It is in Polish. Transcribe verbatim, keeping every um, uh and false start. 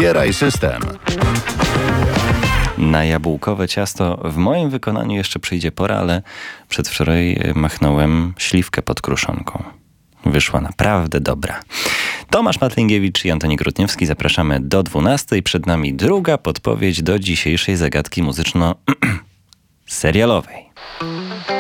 Wspieraj system. Na jabłkowe ciasto w moim wykonaniu jeszcze przyjdzie pora, ale przedwczoraj machnąłem śliwkę pod kruszonką. Wyszła naprawdę dobra. Tomasz Matlingiewicz i Antoni Grudniewski, zapraszamy do dwunastej. Przed nami druga podpowiedź do dzisiejszej zagadki muzyczno-serialowej.